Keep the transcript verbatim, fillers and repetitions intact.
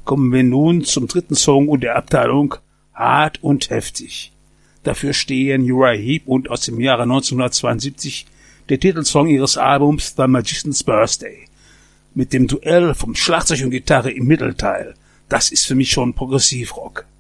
kommen wir nun zum dritten Song und der Abteilung Hart und Heftig. Dafür stehen Uriah Heep und aus dem Jahre neunzehnhundertzweiundsiebzig der Titelsong ihres Albums The Magician's Birthday. Mit dem Duell vom Schlagzeug und Gitarre im Mittelteil. Das ist für mich schon Progressivrock.